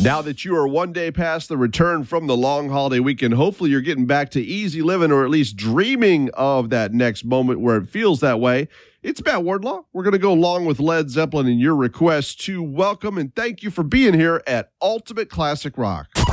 Now that you are one day past the return from the long holiday weekend, hopefully you're getting back to easy living or at least dreaming of that next moment where it feels that way. It's Matt Wardlaw. We're going to go along with Led Zeppelin and your request to welcome and thank you for being here at Ultimate Classic Rock.